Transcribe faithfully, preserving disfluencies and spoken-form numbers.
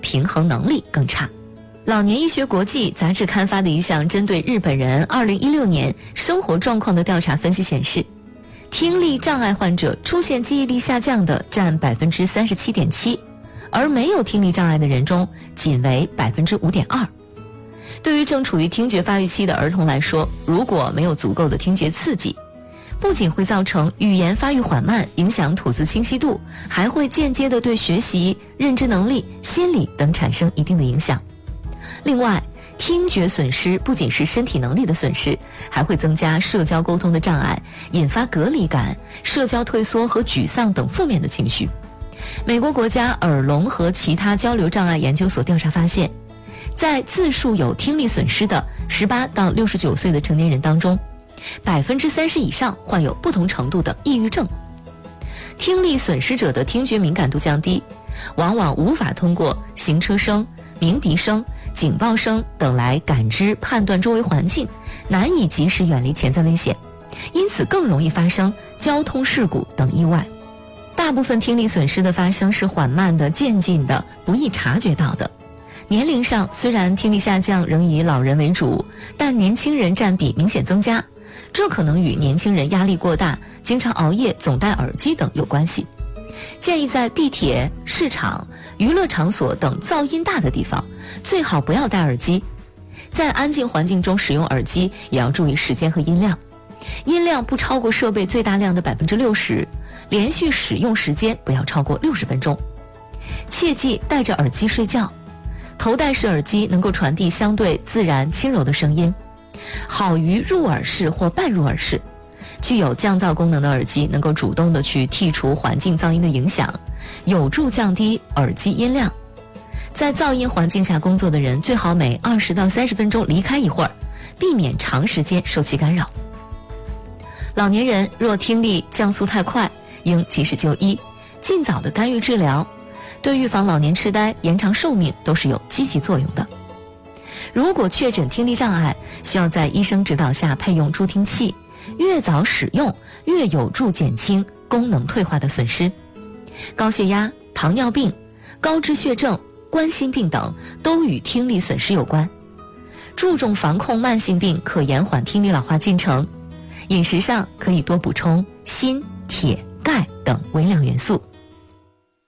平衡能力更差。老年医学国际杂志刊发的一项针对日本人二零一六年生活状况的调查分析显示，听力障碍患者出现记忆力下降的占 百分之三十七点七， 而没有听力障碍的人中仅为 百分之五点二。 对于正处于听觉发育期的儿童来说，如果没有足够的听觉刺激，不仅会造成语言发育缓慢，影响吐字清晰度，还会间接地对学习、认知能力、心理等产生一定的影响。另外，听觉损失不仅是身体能力的损失，还会增加社交沟通的障碍，引发隔离感、社交退缩和沮丧等负面的情绪。美国国家耳聋和其他交流障碍研究所调查发现，在自述有听力损失的十八到六十九岁的成年人当中， 百分之三十 以上患有不同程度的抑郁症。听力损失者的听觉敏感度降低，往往无法通过行车声、鸣笛声、警报声等来感知判断周围环境，难以及时远离潜在危险，因此更容易发生交通事故等意外。大部分听力损失的发生是缓慢的、渐进的，不易察觉到的。年龄上虽然听力下降仍以老人为主，但年轻人占比明显增加，这可能与年轻人压力过大、经常熬夜、总戴耳机等有关系。建议在地铁、市场、娱乐场所等噪音大的地方，最好不要戴耳机。在安静环境中使用耳机，也要注意时间和音量，音量不超过设备最大量的 百分之六十， 连续使用时间不要超过六十分钟。切忌戴着耳机睡觉，头戴式耳机能够传递相对自然轻柔的声音，好于入耳式或半入耳式。具有降噪功能的耳机能够主动地去剔除环境噪音的影响，有助降低耳机音量。在噪音环境下工作的人，最好每二十到三十分钟离开一会儿，避免长时间受其干扰。老年人若听力降速太快，应及时就医，尽早的干预治疗，对预防老年痴呆、延长寿命都是有积极作用的。如果确诊听力障碍，需要在医生指导下配用助听器，越早使用越有助减轻功能退化的损失。高血压、糖尿病、高脂血症、冠心病等都与听力损失有关。注重防控慢性病，可延缓听力老化进程。饮食上可以多补充锌、铁、钙等微量元素。